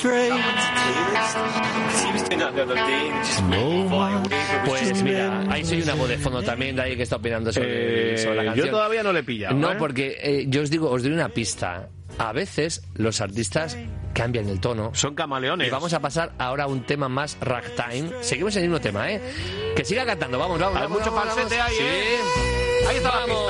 Pues mira, ahí soy una voz de fondo también de ahí que está opinando sobre la canción. Yo todavía no le he pillado. No, porque yo os doy una pista. A veces los artistas cambian el tono. Son camaleones. Y vamos a pasar ahora a un tema más ragtime. Seguimos en el mismo tema, ¿eh? Que siga cantando, vamos. Hay mucho falsete ahí, sí. Ahí está la pista.